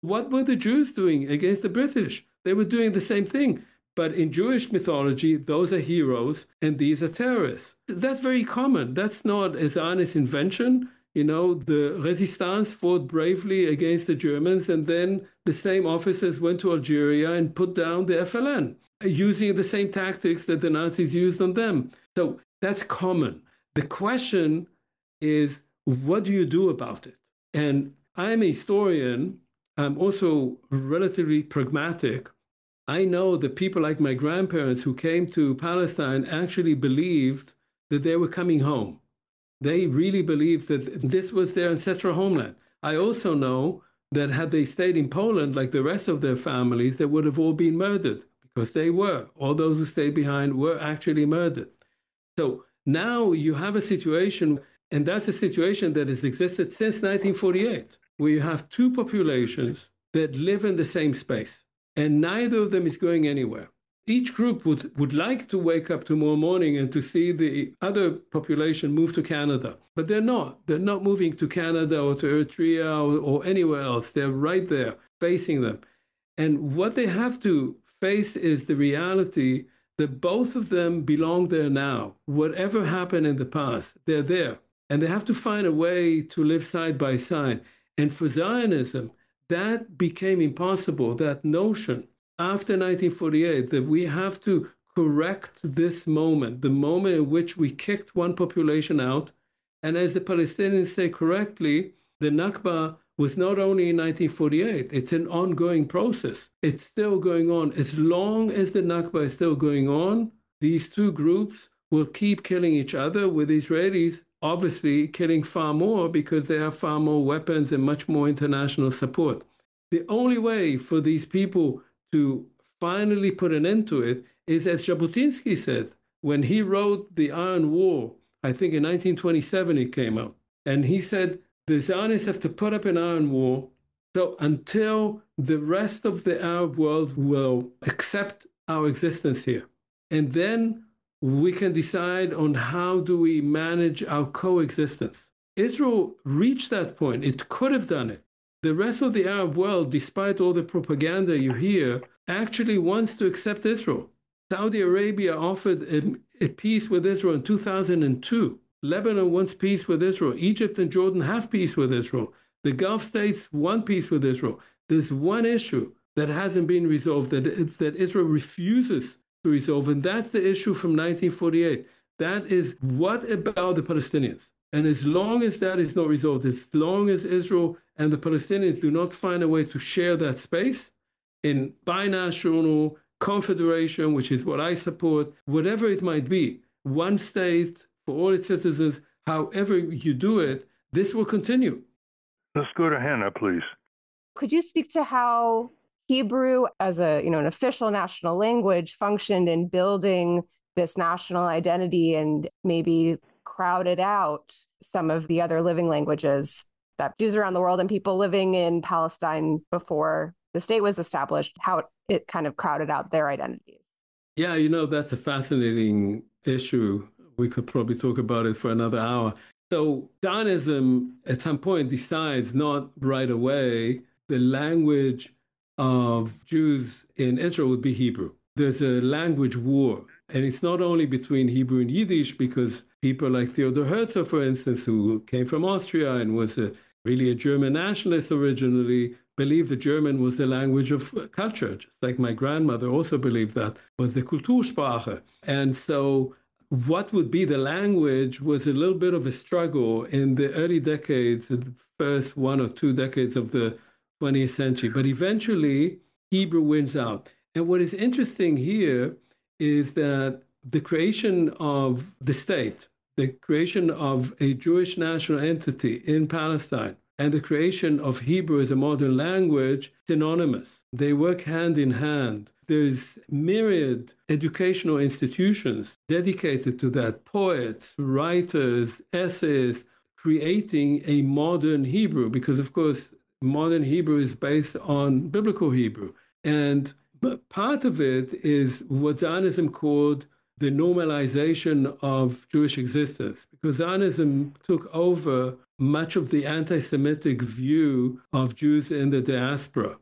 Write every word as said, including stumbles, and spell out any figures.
What were the Jews doing against the British? They were doing the same thing. But in Jewish mythology, those are heroes and these are terrorists. That's very common. That's not a Zionist invention. You know, the resistance fought bravely against the Germans, and then the same officers went to Algeria and put down the F L N using the same tactics that the Nazis used on them. So that's common. The question is, what do you do about it? And I'm a historian. I'm also relatively pragmatic. I know that people like my grandparents who came to Palestine actually believed that they were coming home. They really believed that this was their ancestral homeland. I also know that had they stayed in Poland like the rest of their families, they would have all been murdered because they were. All those who stayed behind were actually murdered. So now you have a situation, and that's a situation that has existed since nineteen forty-eight, where you have two populations that live in the same space, and neither of them is going anywhere. Each group would, would like to wake up tomorrow morning and to see the other population move to Canada, but they're not. They're not moving to Canada or to Eritrea or, or anywhere else. They're right there facing them. And what they have to face is the reality that both of them belong there now. Whatever happened in the past, they're there. And they have to find a way to live side by side. And for Zionism, that became impossible, that notion after nineteen forty-eight, that we have to correct this moment, the moment in which we kicked one population out. And as the Palestinians say correctly, the Nakba was not only in nineteen forty-eight, it's an ongoing process. It's still going on. As long as the Nakba is still going on, these two groups will keep killing each other, with Israelis obviously killing far more because they have far more weapons and much more international support. The only way for these people to finally put an end to it is, as Jabotinsky said, when he wrote The Iron War, I think in nineteen twenty-seven it came out, and he said, the Zionists have to put up an iron wall so until the rest of the Arab world will accept our existence here. And then we can decide on how do we manage our coexistence. Israel reached that point. It could have done it. The rest of the Arab world, despite all the propaganda you hear, actually wants to accept Israel. Saudi Arabia offered a, a peace with Israel in two thousand two. Lebanon wants peace with Israel. Egypt and Jordan have peace with Israel. The Gulf states want peace with Israel. There's one issue that hasn't been resolved, that, that Israel refuses to resolve, and that's the issue from nineteen forty-eight. That is, what about the Palestinians? And as long as that is not resolved, as long as Israel and the Palestinians do not find a way to share that space in binational confederation, which is what I support, whatever it might be, one state for all its citizens, however you do it, this will continue. Let's go to Hannah, please. Could you speak to how Hebrew as a, you know, an official national language functioned in building this national identity and maybe crowded out some of the other living languages that Jews around the world and people living in Palestine before the state was established, how it kind of crowded out their identities? Yeah, you know, that's a fascinating issue. We could probably talk about it for another hour. So Zionism at some point decides not right away the language of Jews in Israel would be Hebrew. There's a language war. And it's not only between Hebrew and Yiddish, because people like Theodor Herzl, for instance, who came from Austria and was a, really a German nationalist originally, believed the German was the language of culture, just like my grandmother also believed that was the Kultursprache. And so what would be the language was a little bit of a struggle in the early decades, the first one or two decades of the twentieth century. But eventually, Hebrew wins out. And what is interesting here is that the creation of the state, the creation of a Jewish national entity in Palestine, and the creation of Hebrew as a modern language, synonymous. They work hand in hand. There's myriad educational institutions dedicated to that, poets, writers, essayists, creating a modern Hebrew, because of course, modern Hebrew is based on biblical Hebrew. And part of it is what Zionism called the normalization of Jewish existence, because Zionism took over much of the anti-Semitic view of Jews in the diaspora.